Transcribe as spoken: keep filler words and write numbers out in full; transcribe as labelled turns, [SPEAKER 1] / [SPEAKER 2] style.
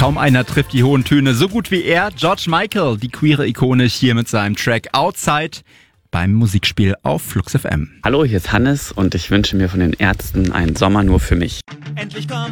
[SPEAKER 1] Kaum einer trifft die hohen Töne so gut wie er. George Michael, die queere Ikone, hier mit seinem Track Outside beim Musikspiel auf Flux F M.
[SPEAKER 2] Hallo, hier ist Hannes und ich wünsche mir von den Ärzten einen Sommer nur für mich.
[SPEAKER 3] Endlich kommt